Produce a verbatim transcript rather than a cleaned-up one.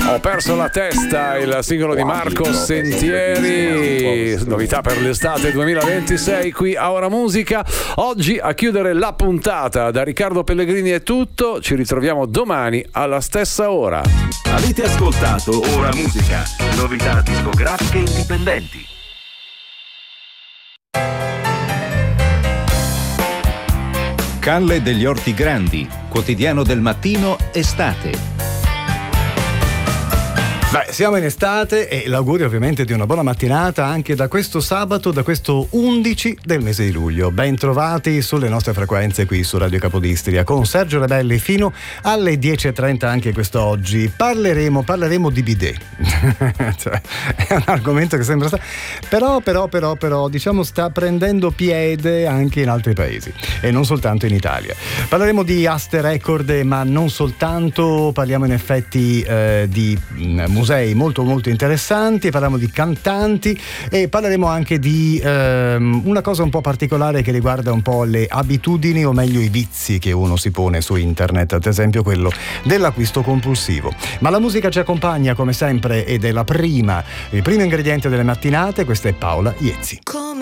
Ho perso la testa, il singolo di Marco Sentieri, novità per l'estate duemilaventisei qui a Ora Musica. Oggi a chiudere la puntata da Riccardo Pellegrini è tutto, ci ritroviamo domani alla stessa ora. Avete ascoltato Ora Musica, novità discografiche indipendenti. Calle degli Orti Grandi, quotidiano del mattino, estate. Beh, siamo in estate e l'augurio ovviamente di una buona mattinata anche da questo sabato, da questo undici del mese di luglio. Ben trovati sulle nostre frequenze qui su Radio Capodistria con Sergio Rebelli fino alle dieci e trenta anche quest'oggi. Parleremo, parleremo di bidet. Cioè, è un argomento che sembra sta... però, però, però, però, diciamo sta prendendo piede anche in altri paesi e non soltanto in Italia. Parleremo di aste record, ma non soltanto, parliamo in effetti eh, di mh, musei molto molto interessanti, parliamo di cantanti e parleremo anche di ehm, una cosa un po' particolare che riguarda un po' le abitudini o meglio i vizi che uno si pone su internet, ad esempio quello dell'acquisto compulsivo. Ma la musica ci accompagna come sempre ed è la prima, il primo ingrediente delle mattinate. Questa è Paola Iezzi.